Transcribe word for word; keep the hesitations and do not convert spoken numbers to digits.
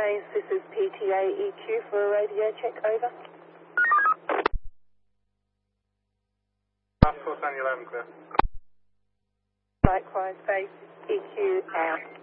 base, this is P T A E Q for a radio check, over. Four Sunny eleven, clear. Likewise, base E Q out.